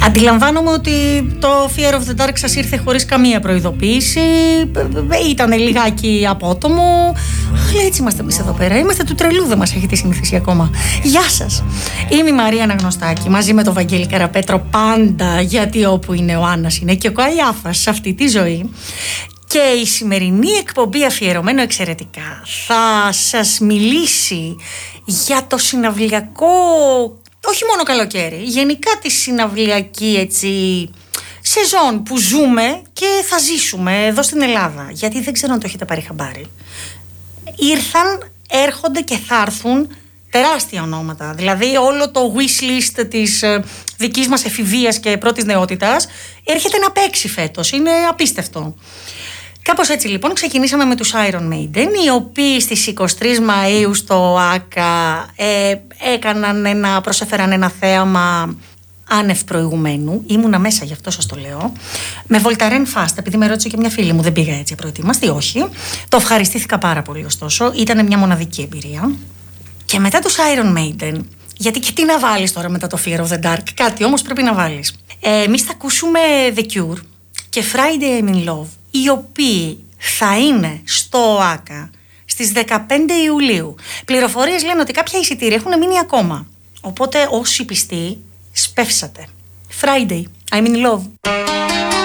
Αντιλαμβάνομαι ότι το Fear of the Dark σας ήρθε χωρίς καμία προειδοποίηση. Ήταν λιγάκι απότομο. Αλλά έτσι είμαστε εμείς εδώ πέρα. Είμαστε του τρελού, δεν μας έχετε συνηθίσει ακόμα. Γεια σας. Είμαι η Μαρία Αναγνωστάκη μαζί με τον Βαγγέλη Καραπέτρο πάντα. Γιατί όπου είναι ο Άννας είναι και ο Καϊάφας σε αυτή τη ζωή. Και η σημερινή εκπομπή αφιερωμένο εξαιρετικά θα σας μιλήσει για το συναυλιακό, όχι μόνο καλοκαίρι, γενικά τη συναυλιακή έτσι σεζόν που ζούμε και θα ζήσουμε εδώ στην Ελλάδα. Γιατί δεν ξέρω αν το έχετε πάρει χαμπάρι. Ήρθαν, έρχονται και θα έρθουν τεράστια ονόματα. Δηλαδή όλο το wish list της δικής μας εφηβείας και πρώτης νεότητας έρχεται να παίξει φέτος. Είναι απίστευτο. Κάπως έτσι λοιπόν ξεκινήσαμε με τους Iron Maiden, οι οποίοι στις 23 Μαΐου στο ΆΚΑ προσέφεραν ένα θέαμα άνευ προηγουμένου. Ήμουνα μέσα, γι' αυτό σας το λέω. Με Voltaren Fast, επειδή με ρώτησε και μια φίλη μου, δεν πήγα έτσι απροετοίμαστη, όχι. Το ευχαριστήθηκα πάρα πολύ ωστόσο, ήταν μια μοναδική εμπειρία. Και μετά τους Iron Maiden, γιατί και τι να βάλεις τώρα μετά το Fear of the Dark, κάτι όμως πρέπει να βάλεις. Εμείς θα ακούσουμε The Cure και Friday I'm in Love, οι οποίοι θα είναι στο ΆΚΑ στις 15 Ιουλίου. Πληροφορίες λένε ότι κάποια εισιτήρια έχουν μείνει ακόμα. Οπότε όσοι πιστοί, σπεύσατε. Friday, I'm in love.